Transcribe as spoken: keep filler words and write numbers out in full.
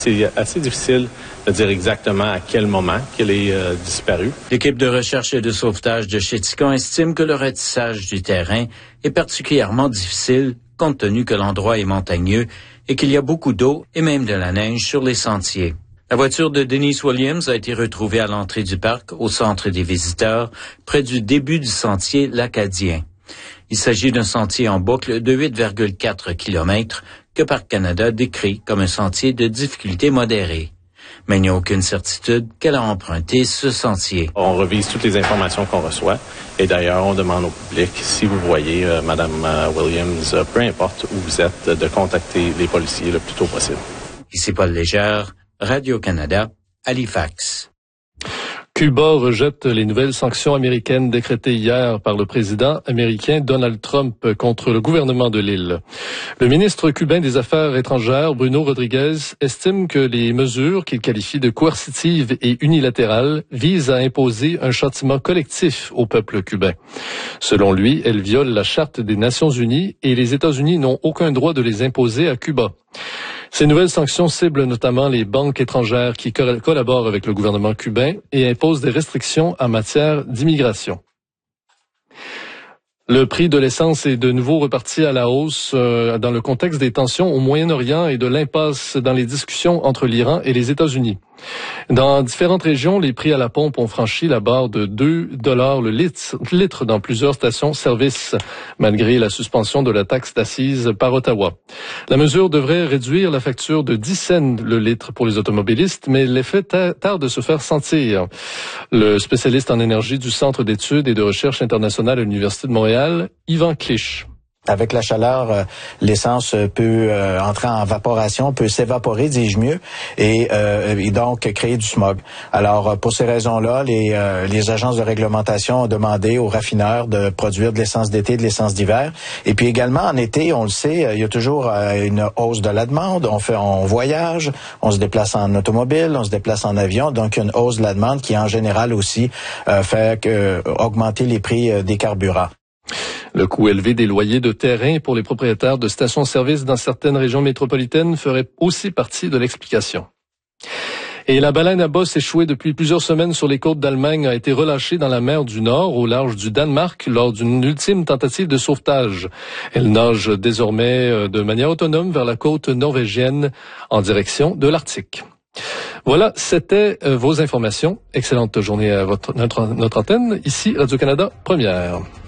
C'est assez difficile de dire exactement à quel moment qu'elle est euh, disparue. L'équipe de recherche et de sauvetage de Chéticon estime que le ratissage du terrain est particulièrement difficile compte tenu que l'endroit est montagneux et qu'il y a beaucoup d'eau et même de la neige sur les sentiers. La voiture de Denise Williams a été retrouvée à l'entrée du parc, au centre des visiteurs, près du début du sentier L'Acadien. Il s'agit d'un sentier en boucle de huit virgule quatre kilomètres que Parc Canada décrit comme un sentier de difficulté modérée. Mais il n'y a aucune certitude qu'elle a emprunté ce sentier. On revise toutes les informations qu'on reçoit et d'ailleurs, on demande au public, si vous voyez euh, Mme Williams, euh, peu importe où vous êtes, de contacter les policiers le plus tôt possible. Ici Paul Légère, Radio-Canada, Halifax. Cuba rejette les nouvelles sanctions américaines décrétées hier par le président américain Donald Trump contre le gouvernement de l'île. Le ministre cubain des Affaires étrangères, Bruno Rodriguez, estime que les mesures qu'il qualifie de coercitives et unilatérales visent à imposer un châtiment collectif au peuple cubain. Selon lui, elles violent la Charte des Nations unies et les États-Unis n'ont aucun droit de les imposer à Cuba. Ces nouvelles sanctions ciblent notamment les banques étrangères qui collaborent avec le gouvernement cubain et imposent des restrictions en matière d'immigration. Le prix de l'essence est de nouveau reparti à la hausse euh, dans le contexte des tensions au Moyen-Orient et de l'impasse dans les discussions entre l'Iran et les États-Unis. Dans différentes régions, les prix à la pompe ont franchi la barre de deux dollars le litre, litre dans plusieurs stations-service, malgré la suspension de la taxe d'assises par Ottawa. La mesure devrait réduire la facture de dix cents le litre pour les automobilistes, mais l'effet tarde de se faire sentir. Le spécialiste en énergie du Centre d'études et de recherche internationale à l'Université de Montréal, Yvan Clich. Avec la chaleur, l'essence peut euh, entrer en vaporation, peut s'évaporer, dis-je mieux, et, euh, et donc créer du smog. Alors, pour ces raisons-là, les, euh, les agences de réglementation ont demandé aux raffineurs de produire de l'essence d'été, de l'essence d'hiver. Et puis également, en été, on le sait, il y a toujours euh, une hausse de la demande. On fait, on voyage, on se déplace en automobile, on se déplace en avion, donc une hausse de la demande qui, en général, aussi euh, fait euh, augmenter les prix euh, des carburants. Le coût élevé des loyers de terrain pour les propriétaires de stations-service dans certaines régions métropolitaines ferait aussi partie de l'explication. Et la baleine à bosse échouée depuis plusieurs semaines sur les côtes d'Allemagne a été relâchée dans la mer du Nord, au large du Danemark, lors d'une ultime tentative de sauvetage. Elle nage désormais de manière autonome vers la côte norvégienne en direction de l'Arctique. Voilà, c'était vos informations. Excellente journée à votre, notre, notre antenne. Ici, Radio-Canada, première.